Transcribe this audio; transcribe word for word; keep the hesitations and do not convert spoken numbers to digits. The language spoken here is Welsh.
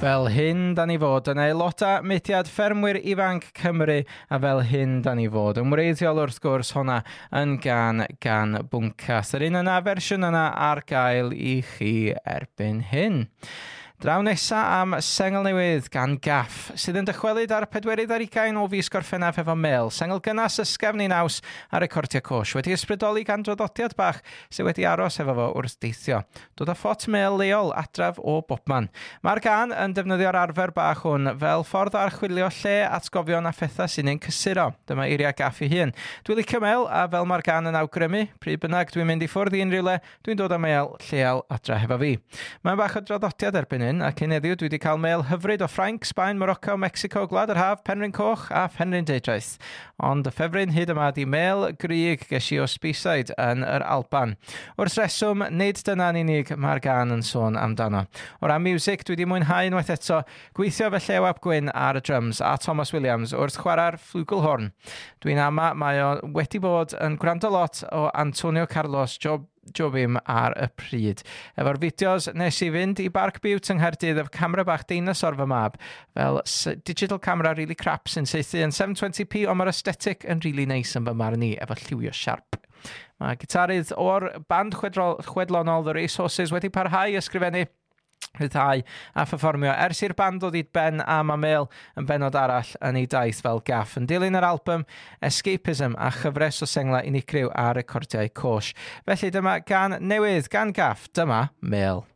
Fel hyn da ni fod yn aelodau mudiad ffermwyr ifanc Cymru a fel hyn da ni fod yn wreiddiol wrth gwrs hwnna yn gan gan bwncas. Yr un yna, fersiwn yna ar gael i chi erbyn hyn. Draw nesa am sengl newydd gan Gaff, sydd yn dychwelyd ar pedwerydd ar ugain o fis Gorffennaf efo Mail. Sengl gynnas ysgafn i naws a recordio cosh, wedi ysbrydoli gan draddodiad bach sydd wedi aros efo fo wrth deithio. Dod â ffot Mail leol adraf o bobman. Mae'r gan yn defnyddio'r arfer bach hwn fel ffordd o archwilio lle atgofion a phethau sy'n ein cysuro. Dyma eiriau Gaff i hun. Dwi'n licio Mail a fel mae'r gan yn awgrymu, pryd bynnag dwi'n mynd i ffwrdd i unrhyw le, dwi'n dod â Mail lleol adra hefo fi. Mae'n bach o draddodiad erbyn hyn. Ac yn heddiw dwi wedi cael mail hyfryd o Ffrainc, Sbaen, Morocco, Mexico, Gwlad yr Haf, Penrhyn Coch a Penrhyn Deudraeth. Ond y ffefryn hyd yma di mail gryg ges i o Speyside yn yr Alban. Wrth reswm, nid dyna'n unig mae'r gan yn sôn amdano. O ran music, dwi wedi mwynhau unwaith eto gweithio fe Llew ap Gwyn ar y drums a Thomas Williams wrth chwarae'r flugelhorn. Dwi'n ama mae o wedi bod yn gwrando lot o Antonio Carlos Job Jobim ar y pryd. Efo'r fideos nes i fynd i Barc Beaut yng Nghaerdydd efo camera bach deinosor fy mab fel digital camera really crap sy'n saethu yn seven twenty p ond mae'r aesthetic yn really nice yn fy marn i efo lliwio siarp. Mae gitarydd o'r band chwedlonol The Racehorses wedi parhau ysgrifennu rhyddhau a pherfformio ers i'r band ddod i ben a mae Mail yn benod arall yn ei daith fel Gaff yn dilyn yr album Escapism a chyfres o senglau unigryw a recordiau cosh. Felly dyma gan newydd gan Gaff, dyma Mail.